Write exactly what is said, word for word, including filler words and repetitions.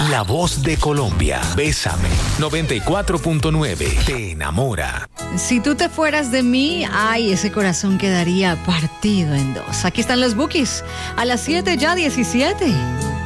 La voz de Colombia. Bésame. noventa y cuatro punto nueve. Te enamora. Si tú te fueras de mí, ay, ese corazón quedaría partido en dos. Aquí están los Bukis. A las siete ya diecisiete.